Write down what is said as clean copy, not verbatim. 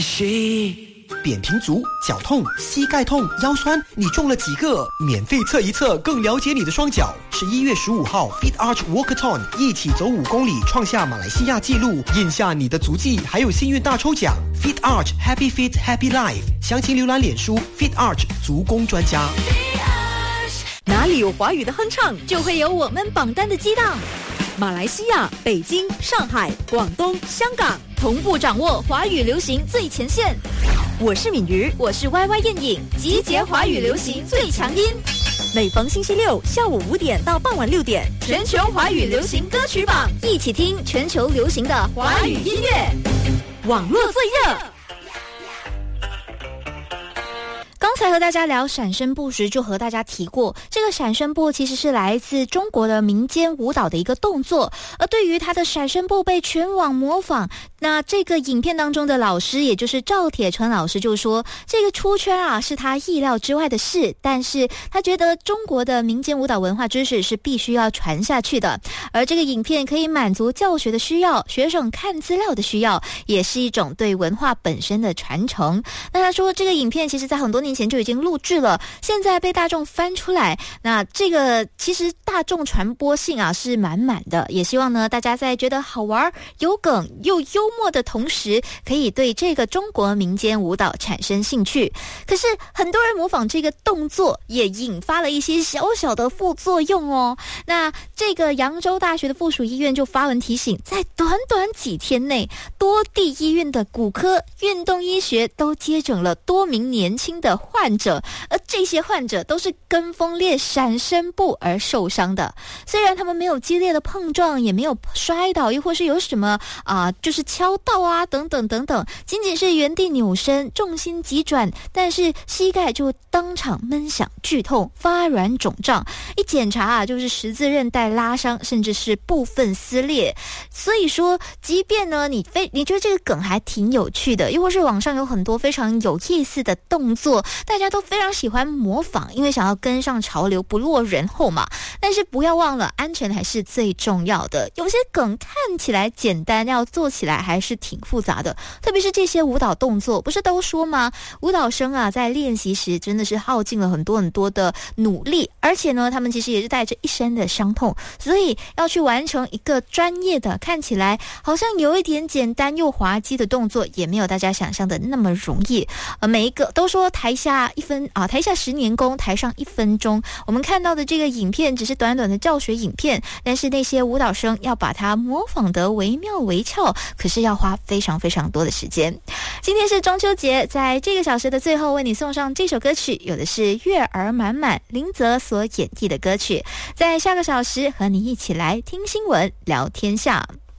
扁平足、脚痛、膝盖痛、腰酸，你中了几个？免费测一测，更了解你的双脚。11月15号 Fit Arch Walkathon 一起走5公里，创下马来西亚纪录，印下你的足迹，还有幸运大抽奖。Fit Arch Happy Fit Happy Life， 详情浏览脸书 Fit Arch 足工专家。 哪里有华语的哼唱，就会有我们榜单的激荡。马来西亚、北京、上海、广东、香港同步掌握华语流行最前线。我是敏瑜，我是 YY 燕颖，集结华语流行最强音。每逢星期六下午5点到傍晚6点，全球华语流行歌曲榜，一起听全球流行的华语音乐，网络最热。刚才和大家聊闪身步时，就和大家提过，这个闪身步其实是来自中国的民间舞蹈的一个动作。而对于他的闪身步被全网模仿，那这个影片当中的老师，也就是赵铁春老师就说，这个出圈啊是他意料之外的事，但是他觉得中国的民间舞蹈文化知识是必须要传下去的，而这个影片可以满足教学的需要，学生看资料的需要，也是一种对文化本身的传承。那他说这个影片其实在很多年前就已经录制了，现在被大众翻出来，那这个其实大众传播性啊是满满的，也希望呢大家在觉得好玩、有梗又幽默的同时，可以对这个中国民间舞蹈产生兴趣。可是很多人模仿这个动作，也引发了一些小小的副作用哦。那这个扬州大学的附属医院就发文提醒，在短短几天内，多地医院的骨科、运动医学都接诊了多名年轻的患者，而这些患者都是跟风练闪身步而受伤的。虽然他们没有激烈的碰撞，也没有摔倒，又或是有什么就是敲到啊等等等等，仅仅是原地扭身，重心急转，但是膝盖就当场闷响剧痛，发软肿胀，一检查啊就是十字韧带拉伤，甚至是部分撕裂。所以说即便呢你觉得这个梗还挺有趣的，又或是网上有很多非常有意思的动作，大家都非常喜欢模仿，因为想要跟上潮流，不落人后嘛。但是不要忘了，安全还是最重要的。有些梗看起来简单，要做起来还是挺复杂的，特别是这些舞蹈动作，不是都说吗？舞蹈生啊，在练习时真的是耗尽了很多很多的努力，而且呢，他们其实也是带着一身的伤痛，所以要去完成一个专业的，看起来好像有一点简单又滑稽的动作，也没有大家想象的那么容易。每一个都说台下10年功，台上1分钟。我们看到的这个影片只是短短的教学影片，但是那些舞蹈生要把它模仿得惟妙惟肖，可是要花非常非常多的时间。今天是中秋节，在这个小时的最后为你送上这首歌曲，有的是月儿满满林泽所演绎的歌曲。在下个小时和你一起来听新闻聊天下。